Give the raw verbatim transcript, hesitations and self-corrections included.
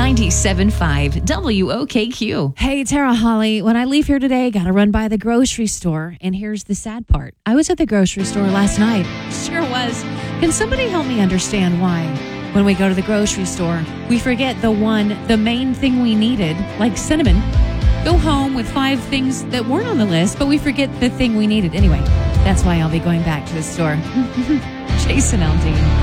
ninety-seven point five W O K Q. Hey, Tara Holly. When I leave here today, gotta run by the grocery store. And here's the sad part. I was at the grocery store last night. Sure was. Can somebody help me understand why? When we go to the grocery store, we forget the one, the main thing we needed, like cinnamon. Go home with five things that weren't on the list, but we forget the thing we needed. Anyway, that's why I'll be going back to the store. Jason Aldean.